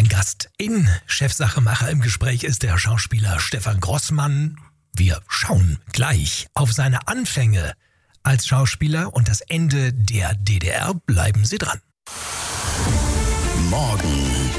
Mein Gast in Chefsachemacher im Gespräch ist der Schauspieler Stefan Grossmann. Wir schauen gleich auf seine Anfänge als Schauspieler und das Ende der DDR. Bleiben Sie dran. Morgen